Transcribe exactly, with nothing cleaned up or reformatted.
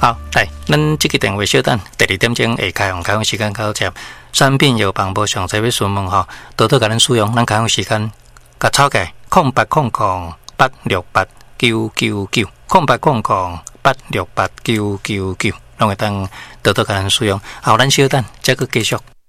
好，来，咱这个电话稍等，第二点钟会开放开放时间到接产品药房无详细要询问吼，多多甲咱使用，咱开放时间甲抄起空八空空八六八九九九空八空空八六八九九九，拢会当多多甲咱使用。好，咱稍等，再个继续。